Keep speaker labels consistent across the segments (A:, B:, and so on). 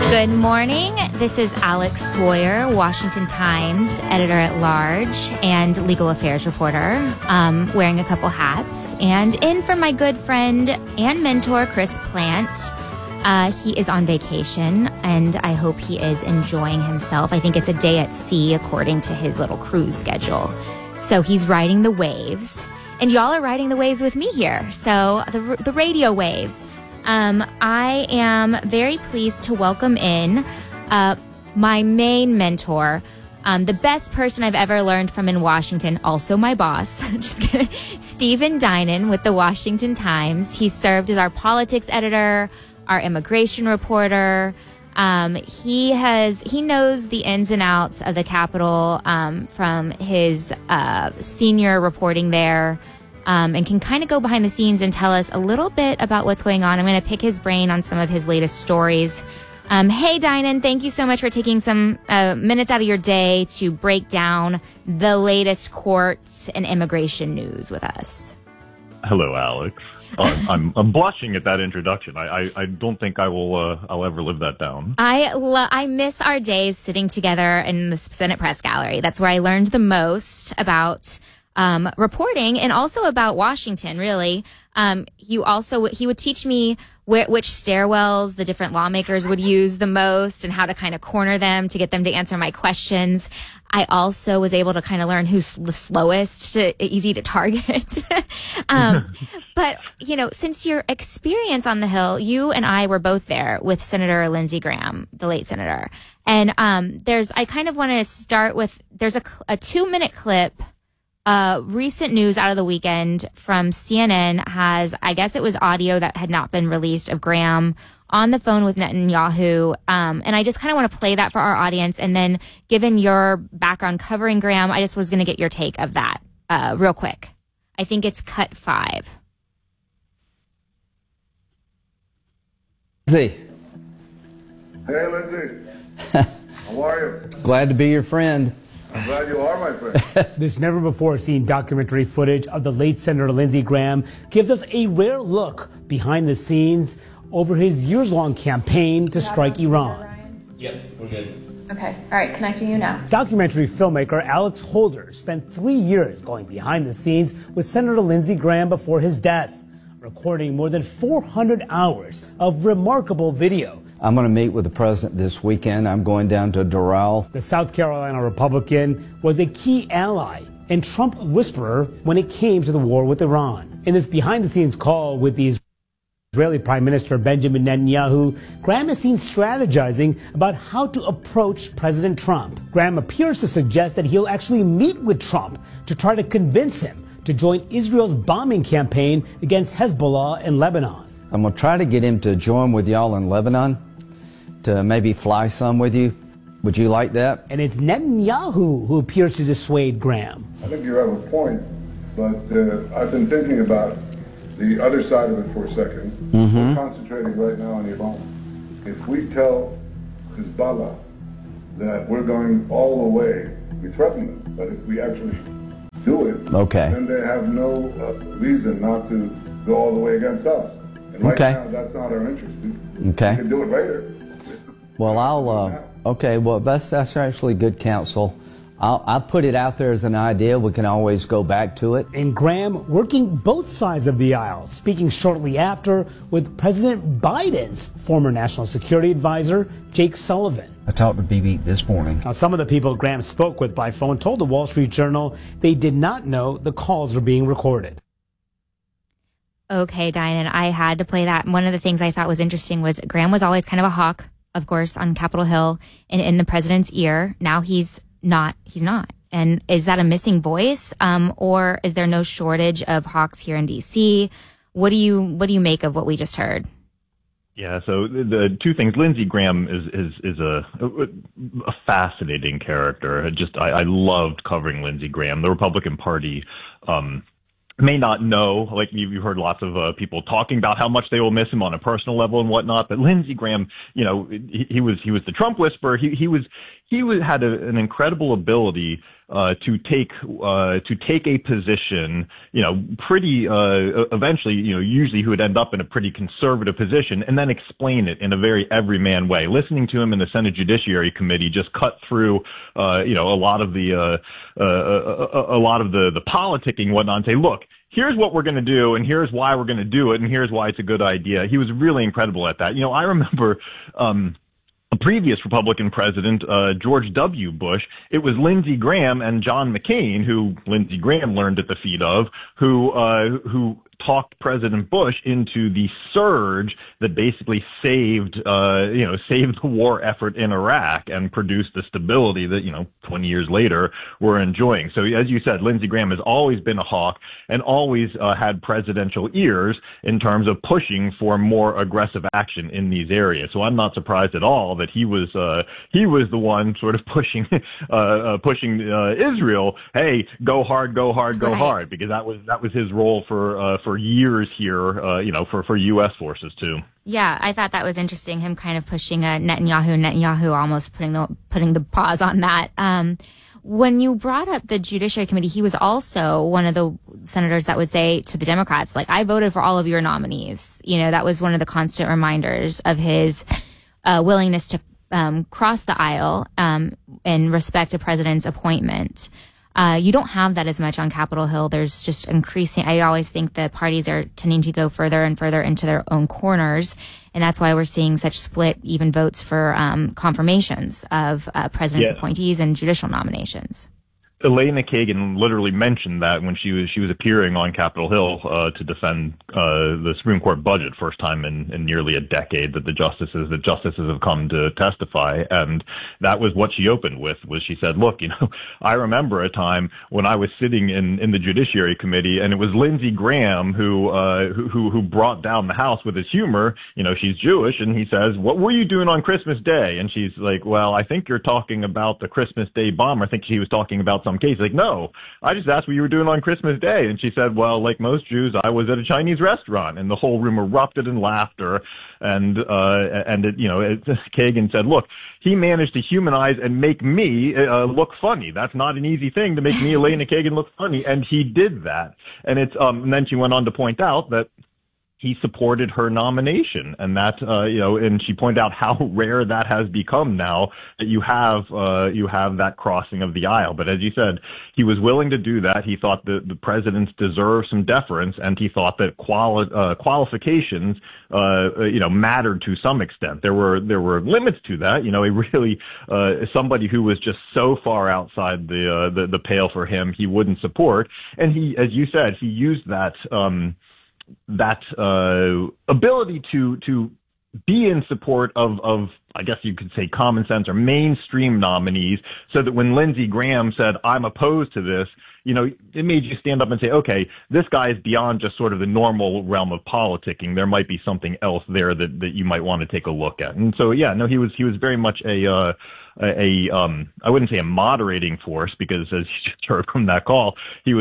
A: Good morning. This is Alex Sawyer, Washington Times editor-at-large and legal affairs reporter, wearing a couple hats. And in for my good friend and mentor, Chris Plant. He is on vacation, and I hope he is enjoying himself. I think it's a day at sea, according to his little cruise schedule. So he's riding the waves, and y'all are riding the waves with me here. So the radio waves. I am very pleased to welcome in my main mentor, the best person I've ever learned from in Washington, also my boss, just kidding, Stephen Dinan with the Washington Times. He served as our politics editor, our immigration reporter. He knows the ins and outs of the Capitol from his senior reporting there. And can kind of go behind the scenes and tell us a little bit about what's going on. I'm going to pick his brain on some of his latest stories. Hey, Dinan, thank you so much for taking some minutes out of your day to break down the latest courts and immigration news with us.
B: Hello, Alex. I'm blushing at that introduction. I don't think I'll ever live that down.
A: I miss our days sitting together in the Senate press gallery. That's where I learned the most about reporting and also about Washington, really. He would teach me which stairwells the different lawmakers would use the most and how to kind of corner them to get them to answer my questions. I also was able to kind of learn who's the slowest, easy to target. But, since your experience on the Hill, you and I were both there with Senator Lindsey Graham, the late senator. And I kind of want to start with, there's a 2-minute clip. Recent news out of the weekend from CNN has, I guess it was audio that had not been released of Graham on the phone with Netanyahu. And I just kind of want to play that for our audience. And then given your background covering Graham, I just was going to get your take of that real quick. I think it's cut 5.
C: Lindsey.
D: Hey, Lindsey. How are you?
C: Glad to be your friend.
D: I'm glad you are, my friend.
E: This never-before-seen documentary footage of the late Senator Lindsey Graham gives us a rare look behind the scenes over his years-long campaign to strike Iran.
F: Yep, we're good.
G: Okay, all right, connecting you now.
E: Documentary filmmaker Alex Holder spent 3 years going behind the scenes with Senator Lindsey Graham before his death, recording more than 400 hours of remarkable video.
C: I'm going to meet with the president this weekend. I'm going down to Doral.
E: The South Carolina Republican was a key ally and Trump whisperer when it came to the war with Iran. In this behind-the-scenes call with the Israeli Prime Minister Benjamin Netanyahu, Graham is seen strategizing about how to approach President Trump. Graham appears to suggest that he'll actually meet with Trump to try to convince him to join Israel's bombing campaign against Hezbollah in Lebanon.
C: I'm going to try to get him to join with y'all in Lebanon, to maybe fly some with you. Would you like that?
E: And it's Netanyahu who appears to dissuade Graham.
D: I think you have a point, but I've been thinking about the other side of it for a second. We're concentrating right now on Iran. If we tell Hezbollah that we're going all the way, we threaten them, but if we actually do it, then they have no reason not to go all the way against us. And right now, that's not our interest. We can do it later.
C: Well, that's actually good counsel. I'll put it out there as an idea. We can always go back to it.
E: And Graham working both sides of the aisle, speaking shortly after with President Biden's former national security advisor, Jake Sullivan.
C: I talked to BB this morning.
E: Now, some of the people Graham spoke with by phone told the Wall Street Journal they did not know the calls were being recorded.
A: Okay, Diane, I had to play that. One of the things I thought was interesting was Graham was always kind of a hawk, of course, on Capitol Hill and in the president's ear. Now he's not. And is that a missing voice? Or is there no shortage of hawks here in D.C.? What do you make of what we just heard?
B: Yeah, so the two things. Lindsey Graham is a fascinating character. I loved covering Lindsey Graham. The Republican Party may not know, like you heard lots of people talking about how much they will miss him on a personal level and whatnot. But Lindsey Graham, he was the Trump whisperer. He had an incredible ability to take a position, pretty eventually, usually he would end up in a pretty conservative position, and then explain it in a very everyman way. Listening to him in the Senate Judiciary Committee just cut through, a lot of the politicking and whatnot, and say, look, here's what we're going to do, and here's why we're going to do it, and here's why it's a good idea. He was really incredible at that. I remember, a previous Republican president, George W. Bush, it was Lindsey Graham and John McCain, who Lindsey Graham learned at the feet of, who talked President Bush into the surge that basically saved the war effort in Iraq and produced the stability that, 20 years later we're enjoying. So as you said, Lindsey Graham has always been a hawk and always had presidential ears in terms of pushing for more aggressive action in these areas. So I'm not surprised at all that he was the one sort of pushing Israel. Hey, go hard, go hard, go hard, because that was his role for years here, for U.S. forces too.
A: Yeah, I thought that was interesting. Him kind of pushing Netanyahu almost putting the pause on that. When you brought up the Judiciary Committee, he was also one of the senators that would say to the Democrats, like, I voted for all of your nominees. That was one of the constant reminders of his willingness to cross the aisle in respect to president's appointment. You don't have that as much on Capitol Hill. There's just increasing. I always think the parties are tending to go further and further into their own corners. And that's why we're seeing such split even votes for confirmations of president's appointees and judicial nominations.
B: Elena Kagan literally mentioned that when she was appearing on Capitol Hill to defend the Supreme Court budget, first time in nearly a decade that the justices have come to testify, and that was what she opened with. Was she said, "Look, I remember a time when I was sitting in the Judiciary Committee, and it was Lindsey Graham who brought down the House with his humor. She's Jewish, and he says, 'What were you doing on Christmas Day?' And she's like, 'Well, I think you're talking about the Christmas Day bomb.' I think she was talking about some case. Like, no, I just asked what you were doing on Christmas Day. And she said, well, like most Jews, I was at a Chinese restaurant. And the whole room erupted in laughter. And Kagan said, look, he managed to humanize and make me look funny. That's not an easy thing, to make me, Elena Kagan, look funny. And he did that. And and then she went on to point out that he supported her nomination, and that and she pointed out how rare that has become now, that you have that crossing of the aisle. But as you said, he was willing to do that. He thought that the presidents deserve some deference, and he thought that qualifications mattered to some extent. There were limits to that. He really somebody who was just so far outside the pale for him, he wouldn't support. And he, as you said, he used that ability to be in support of, I guess you could say, common sense or mainstream nominees, so that when Lindsey Graham said, I'm opposed to this, it made you stand up and say, okay, this guy is beyond just sort of the normal realm of politicking. There might be something else there that you might want to take a look at. And so, he was very much I wouldn't say a moderating force, because as you just heard from that call,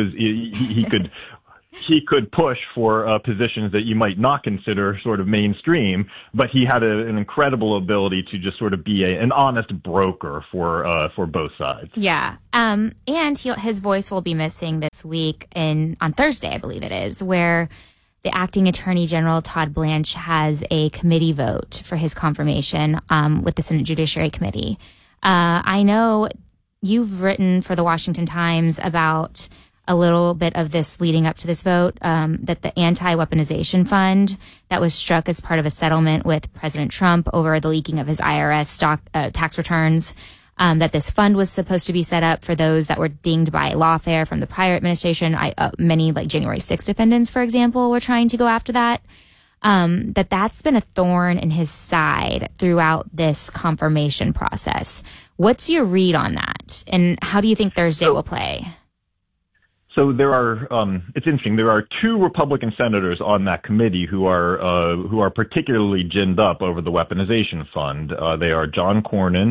B: he could push for positions that you might not consider sort of mainstream, but he had an incredible ability to just sort of be an honest broker for both sides.
A: Yeah. And his voice will be missing this week on Thursday, I believe it is, where the acting Attorney General Todd Blanche has a committee vote for his confirmation with the Senate Judiciary Committee. I know you've written for the Washington Times about a little bit of this leading up to this vote, that the anti-weaponization fund that was struck as part of a settlement with President Trump over the leaking of his IRS tax returns, that this fund was supposed to be set up for those that were dinged by lawfare from the prior administration. Many, like January 6th defendants, for example, were trying to go after that. That's been a thorn in his side throughout this confirmation process. What's your read on that? And how do you think Thursday will play?
B: So there are, it's interesting. There are two Republican senators on that committee who are particularly ginned up over the weaponization fund. They are John Cornyn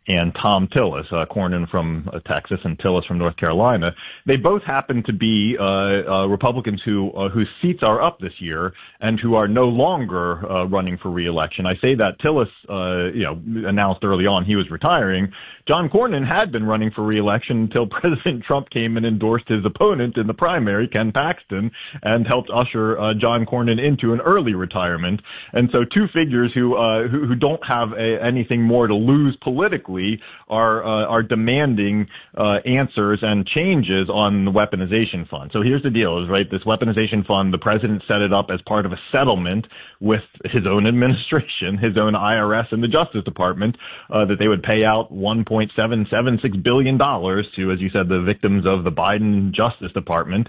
B: and Tom Tillis, Cornyn from Texas and Tillis from North Carolina. They both happen to be Republicans whose seats are up this year and who are no longer running for re-election. I say that Tillis, announced early on he was retiring. John Cornyn had been running for re-election until President Trump came and endorsed his opponent in the primary, Ken Paxton, and helped usher John Cornyn into an early retirement. And so two figures who don't have anything more to lose politically are demanding answers and changes on the weaponization fund. So here's the deal, is right, this weaponization fund, the president set it up as part of a settlement with his own administration, his own IRS and the Justice Department, that they would pay out $1.776 billion to, as you said, the victims of the Biden Justice Department.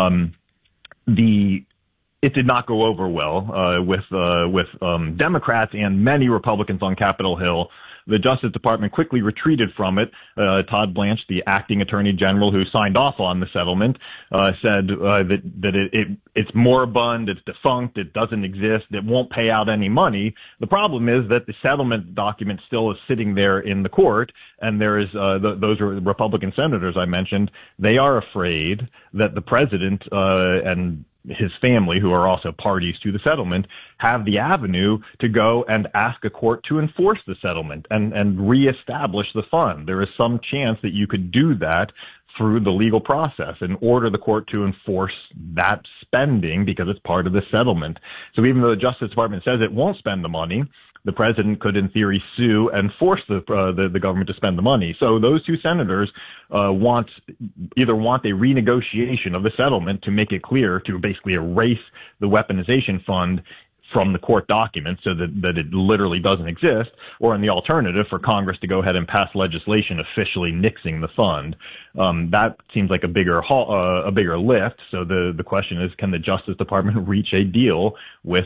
B: It did not go over well with Democrats and many Republicans on Capitol Hill. The Justice Department quickly retreated from it. Todd Blanche, the acting attorney general who signed off on the settlement, said that it's moribund, it's defunct, it doesn't exist, it won't pay out any money. The problem is that the settlement document still is sitting there in the court, and there is those are Republican senators I mentioned. They are afraid that the president and his family, who are also parties to the settlement, have the avenue to go and ask a court to enforce the settlement and reestablish the fund. There is some chance that you could do that through the legal process and order the court to enforce that spending because it's part of the settlement. So even though the Justice Department says it won't spend the money, the president could, in theory, sue and force the government to spend the money. So those two senators want a renegotiation of the settlement to make it clear, to basically erase the weaponization fund from the court documents so that it literally doesn't exist, or in the alternative, for Congress to go ahead and pass legislation officially nixing the fund. That seems like a bigger lift. So the question is, can the Justice Department reach a deal with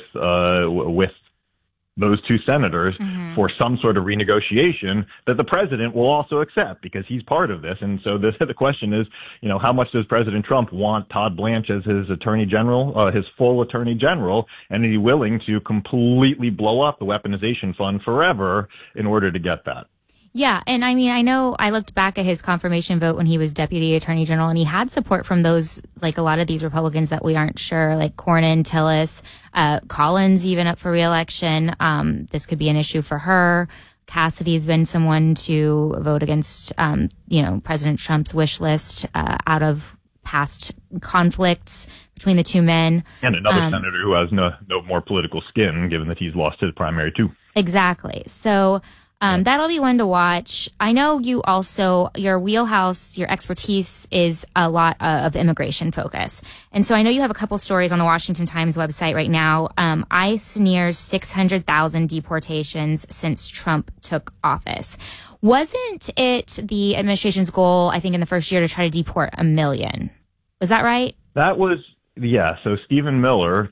B: those two senators for some sort of renegotiation that the president will also accept, because he's part of this. And so the question is, how much does President Trump want Todd Blanche as his attorney general, his full attorney general, and is he willing to completely blow up the weaponization fund forever in order to get that?
A: Yeah. And I mean, I know I looked back at his confirmation vote when he was deputy attorney general, and he had support from those, like a lot of these Republicans that we aren't sure, like Cornyn, Tillis, Collins, even up for reelection. This could be an issue for her. Cassidy's been someone to vote against, President Trump's wish list, out of past conflicts between the two men. And
B: another senator who has no more political skin, given that he's lost his primary too.
A: Exactly. So, that'll be one to watch. I know you also, your wheelhouse, your expertise is a lot of immigration focus. And so I know you have a couple stories on the Washington Times website right now. ICE nears 600,000 deportations since Trump took office. Wasn't it the administration's goal, I think, in the first year to try to deport 1 million? Was that right?
B: That was... Yeah, so Stephen Miller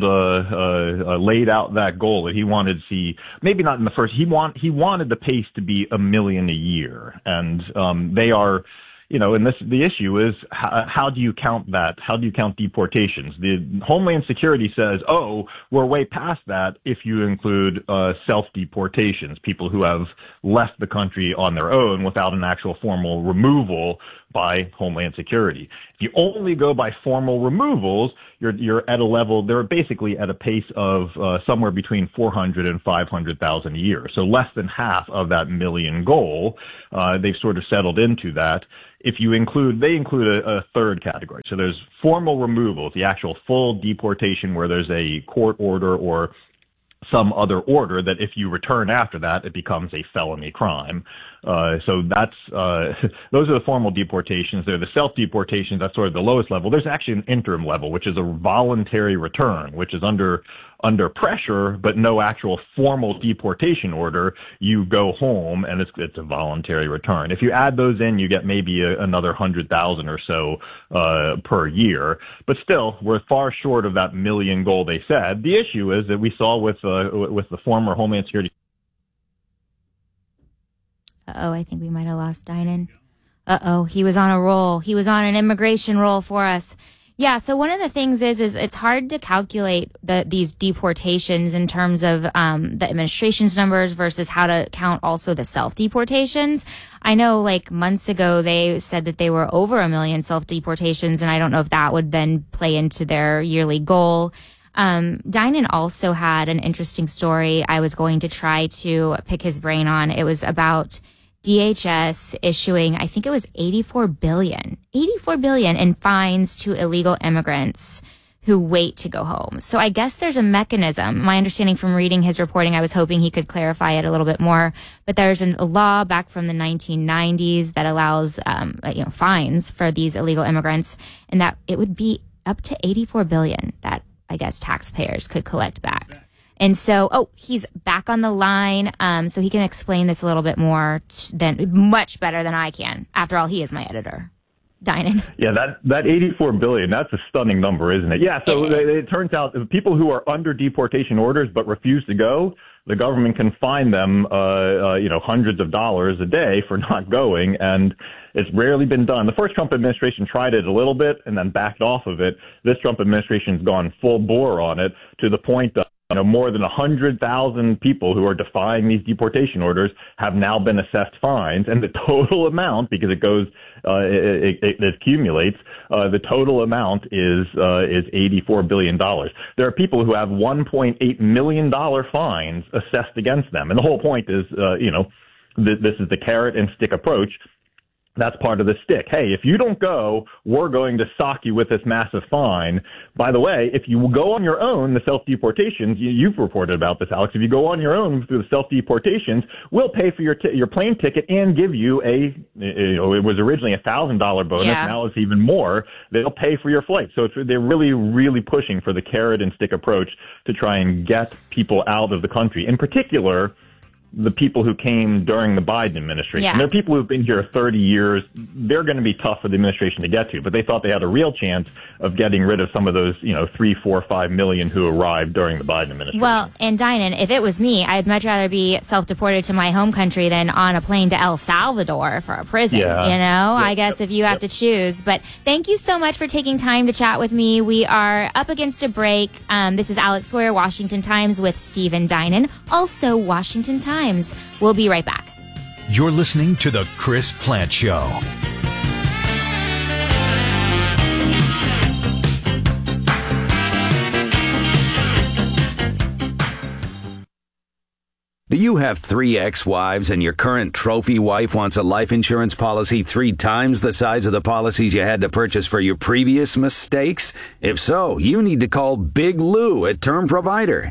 B: laid out that goal that he wanted to see, maybe not in the first, he wanted the pace to be 1 million a year. And they are, and the issue is, how do you count that? How do you count deportations? The Homeland Security says, we're way past that if you include self-deportations, people who have left the country on their own without an actual formal removal by Homeland Security. If you only go by formal removals, you're at a level, they're basically at a pace of somewhere between 400 and 500,000 a year. So less than half of that million goal. They've sort of settled into that. If you they include a third category. So there's formal removals, the actual full deportation where there's a court order or some other order that if you return after that, it becomes a felony crime. So that's, those are the formal deportations. They're the self-deportations. That's sort of the lowest level. There's actually an interim level, which is a voluntary return, which is under pressure, but no actual formal deportation order. You go home and it's a voluntary return. If you add those in, you get maybe another 100,000 or so, per year. But still, we're far short of that million goal they said. The issue is that we saw with the former Homeland Security.
A: I think we might have lost Dinan. He was on a roll. He was on an immigration roll for us. Yeah, so one of the things is it's hard to calculate these deportations in terms of the administration's numbers versus how to count also the self-deportations. I know like months ago they said that they were over 1 million self-deportations, and I don't know if that would then play into their yearly goal. Dinan also had an interesting story I was going to try to pick his brain on. It was about DHS issuing, I think it was $84 billion in fines to illegal immigrants who wait to go home. So I guess there's a mechanism. My understanding from reading his reporting, I was hoping he could clarify it a little bit more, but there's a law back from the 1990s that allows, fines for these illegal immigrants, and that it would be up to $84 billion that I guess taxpayers could collect back. And so, he's back on the line, so he can explain this a little bit more, much better than I can. After all, he is my editor. Dinan.
B: Yeah, that $84 billion, that's a stunning number, isn't it? Yeah, so it turns out that people who are under deportation orders but refuse to go, the government can fine them, hundreds of dollars a day for not going, and it's rarely been done. The first Trump administration tried it a little bit and then backed off of it. This Trump administration's gone full bore on it to the point that more than 100,000 people who are defying these deportation orders have now been assessed fines, and the total amount, because it goes, it accumulates, the total amount is $84 billion. There are people who have $1.8 million fines assessed against them, and the whole point is, this is the carrot and stick approach. That's part of the stick. Hey, if you don't go, we're going to sock you with this massive fine. By the way, if you go on your own, the self-deportations, you've reported about this, Alex. If you go on your own through the self-deportations, we'll pay for your plane ticket and give you it was originally $1,000 bonus. Yeah. Now it's even more. They'll pay for your flight. So they're really, really pushing for the carrot and stick approach to try and get people out of the country. In particular, the people who came during the Biden administration. Yeah. There are people who've been here 30 years. They're going to be tough for the administration to get to, but they thought they had a real chance of getting rid of some of those, 3, 4, 5 million who arrived during the Biden administration.
A: Well, and Dinan, if it was me, I'd much rather be self-deported to my home country than on a plane to El Salvador for a prison, Yep. I guess if you have to choose. But thank you so much for taking time to chat with me. We are up against a break. This is Alex Sawyer, Washington Times, with Stephen Dinan, also Washington Times. We'll be right back.
F: You're listening to The Chris Plante Show.
G: Do you have 3 ex-wives and your current trophy wife wants a life insurance policy 3 times the size of the policies you had to purchase for your previous mistakes? If so, you need to call Big Lou at Term Provider,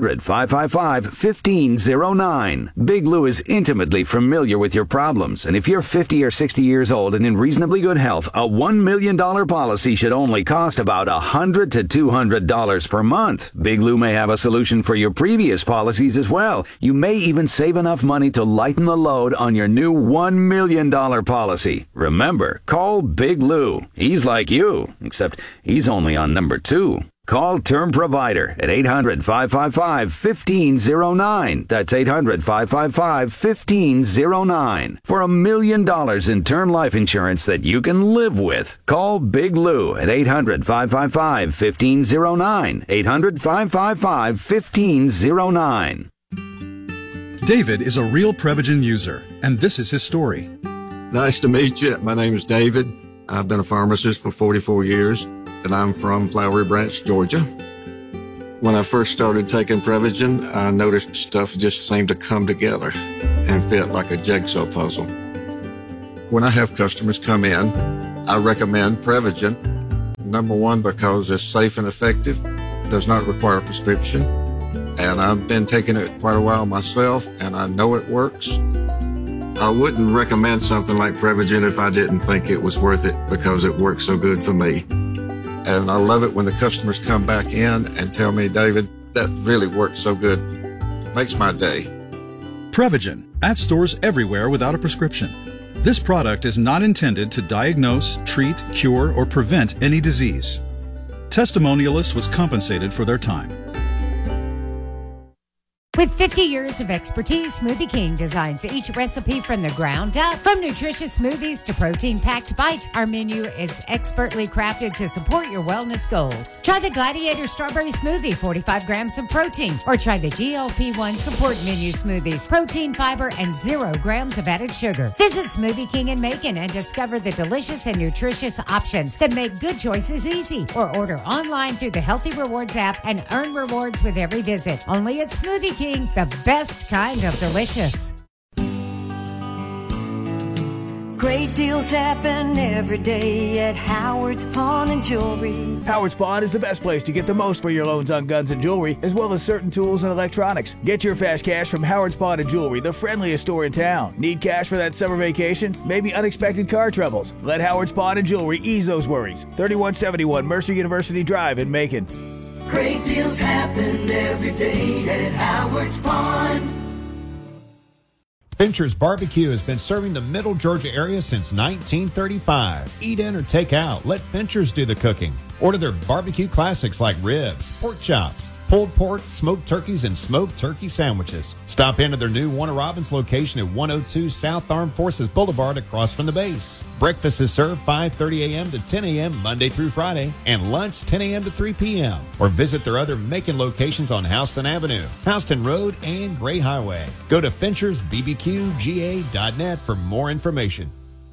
G: 800-555-1509. Big Lou is intimately familiar with your problems, and if you're 50 or 60 years old and in reasonably good health, a $1 million policy should only cost about $100 to $200 per month. Big Lou may have a solution for your previous policies as well. You may even save enough money to lighten the load on your new $1 million policy. Remember, call Big Lou. He's like you, except he's only on number 2. Call Term Provider at 800-555-1509. That's 800-555-1509. For $1 million in term life insurance that you can live with. Call Big Lou at 800-555-1509. 800-555-1509.
H: David is a real Prevagen user, and this is his story.
I: Nice to meet you. My name is David. I've been a pharmacist for 44 years, and I'm from Flowery Branch, Georgia. When I first started taking Prevagen, I noticed stuff just seemed to come together and fit like a jigsaw puzzle. When I have customers come in, I recommend Prevagen. Number one, because it's safe and effective, does not require a prescription. And I've been taking it quite a while myself, and I know it works. I wouldn't recommend something like Prevagen if I didn't think it was worth it, because it works so good for me. And I love it when the customers come back in and tell me, David, that really works so good. Makes my day.
H: Prevagen, at stores everywhere without a prescription. This product is not intended to diagnose, treat, cure, or prevent any disease. Testimonialist was compensated for their time.
J: With 50 years of expertise, Smoothie King designs each recipe from the ground up. From nutritious smoothies to protein-packed bites, our menu is expertly crafted to support your wellness goals. Try the Gladiator Strawberry Smoothie, 45 grams of protein, or try the GLP-1 Support Menu Smoothies, protein, fiber, and 0 grams of added sugar. Visit Smoothie King in Macon and discover the delicious and nutritious options that make good choices easy. Or order online through the Healthy Rewards app and earn rewards with every visit. Only at Smoothie King. The best kind of delicious.
K: Great deals happen every day at Howard's Pawn and Jewelry.
L: Howard's Pawn is the best place to get the most for your loans on guns and jewelry, as well as certain tools and electronics. Get your fast cash from Howard's Pawn and Jewelry, the friendliest store in town. Need cash for that summer vacation? Maybe unexpected car troubles? Let Howard's Pawn and Jewelry ease those worries. 3171 Mercer University Drive in Macon.
K: Great deals happen every day at Howard's Pawn.
M: Fincher's Barbecue has been serving the Middle Georgia area since 1935. Eat in or take out. Let Fincher's do the cooking. Order their barbecue classics like ribs, pork chops, pulled pork, smoked turkeys, and smoked turkey sandwiches. Stop into their new Warner Robins location at 102 South Armed Forces Boulevard across from the base. Breakfast is served 5:30 a.m. to 10 a.m. Monday through Friday, and lunch 10 a.m. to 3 p.m. Or visit their other Macon locations on Houston Avenue, Houston Road, and Gray Highway. Go to FinchersBBQGA.net for more information.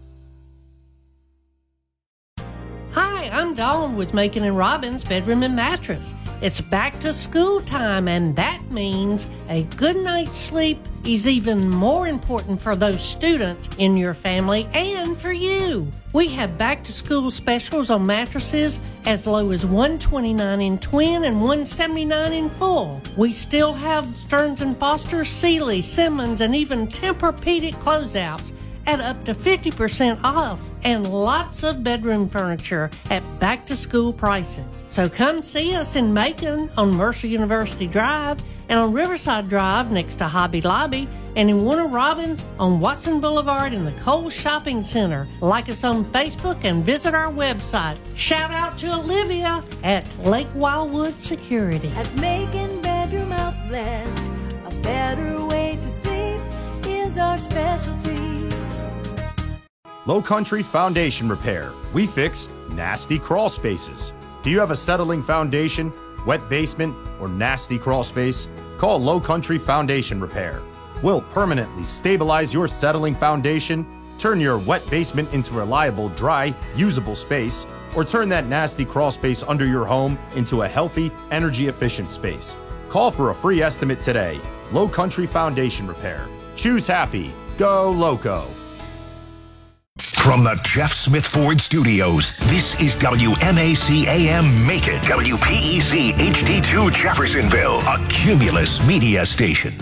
N: Hi, I'm Dawn with Macon and Robbins Bedroom and Mattress. It's back to school time, and that means a good night's sleep is even more important for those students in your family and for you. We have back to school specials on mattresses as low as $129 in twin and $179 in full. We still have Stearns & Foster, Sealy, Simmons, and even Tempur-Pedic closeouts at up to 50% off, and lots of bedroom furniture at back-to-school prices. So come see us in Macon on Mercer University Drive and on Riverside Drive next to Hobby Lobby, and in Warner Robins on Watson Boulevard in the Kohl's Shopping Center. Like us on Facebook and visit our website. Shout out to Olivia at Lake Wildwood Security.
K: At Macon Bedroom Outlet, a better way to sleep is our specialty.
O: Low Country Foundation Repair. We fix nasty crawl spaces. Do you have a settling foundation, wet basement, or nasty crawl space? Call Low Country Foundation Repair. We'll permanently stabilize your settling foundation, turn your wet basement into reliable, dry, usable space, or turn that nasty crawl space under your home into a healthy, energy-efficient space. Call for a free estimate today. Low Country Foundation Repair. Choose happy. Go Loco.
P: From the Jeff Smith Ford Studios, this is WMAC AM Macon, WPEC HD2 Jeffersonville, a Cumulus media station.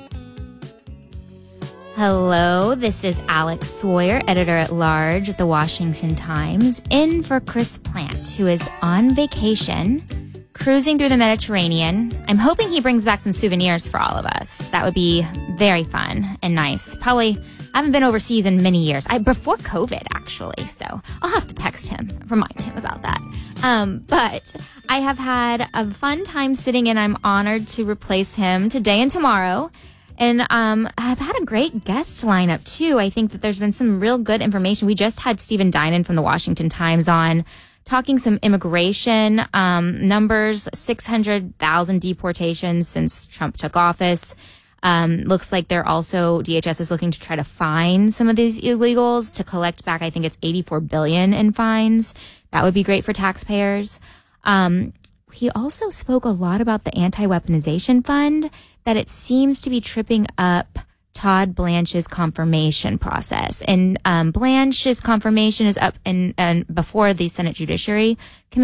A: Hello, this is Alex Sawyer, editor-at-large at the Washington Times, in for Chris Plant, who is on vacation, cruising through the Mediterranean. I'm hoping he brings back some souvenirs for all of us. That would be very fun and nice. Probably, I haven't been overseas in many years. Before COVID, actually, so I'll have to text him, remind him about that. But I have had a fun time sitting in. I'm honored to replace him today and tomorrow. And I've had a great guest lineup, too. I think that there's been some real good information. We just had Stephen Dinan from the Washington Times on, talking some immigration numbers, 600,000 deportations since Trump took office. Looks like they're also, DHS is looking to try to fine some of these illegals to collect back, I think it's $84 billion in fines. That would be great for taxpayers. He also spoke a lot about the anti-weaponization fund, that it seems to be tripping up Todd Blanche's confirmation process. And Blanche's confirmation is up and before the Senate Judiciary Committee.